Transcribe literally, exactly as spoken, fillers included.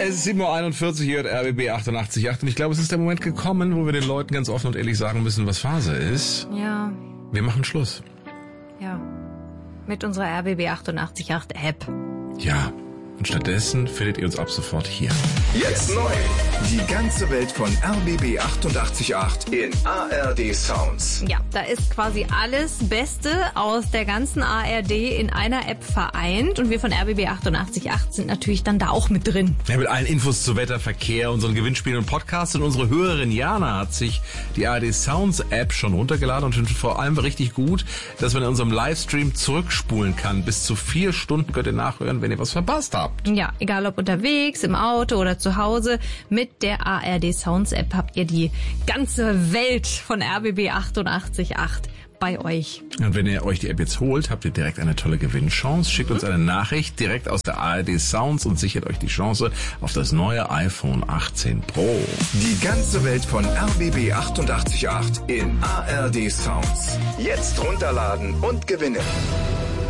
Es ist sieben Uhr einundvierzig, hier at R B B achtundachtzig Komma acht und ich glaube, es ist der Moment gekommen, wo wir den Leuten ganz offen und ehrlich sagen müssen, was Phase ist. Ja. Wir machen Schluss. Ja. Mit unserer R B B achtundachtzig Komma acht App. Ja. Und stattdessen findet ihr uns ab sofort hier. Jetzt neu. Die ganze Welt von R B B achtundachtzig Komma acht in A R D Sounds. Ja, da ist quasi alles Beste aus der ganzen A R D in einer App vereint. Und wir von R B B achtundachtzig Komma acht sind natürlich dann da auch mit drin. Ja, mit allen Infos zu Wetter, Verkehr, unseren Gewinnspielen und Podcasts. Und unsere Hörerin Jana hat sich die A R D Sounds App schon runtergeladen und findet vor allem richtig gut, dass man in unserem Livestream zurückspulen kann. Bis zu vier Stunden könnt ihr nachhören, wenn ihr was verpasst habt. Ja, egal ob unterwegs, im Auto oder zu Hause, mit der A R D Sounds App habt ihr die ganze Welt von R B B achtundachtzig Komma acht bei euch. Und wenn ihr euch die App jetzt holt, habt ihr direkt eine tolle Gewinnchance. Schickt uns eine Nachricht direkt aus der A R D Sounds und sichert euch die Chance auf das neue iPhone achtzehn Pro. Die ganze Welt von R B B achtundachtzig Komma acht in A R D Sounds. Jetzt runterladen und gewinnen.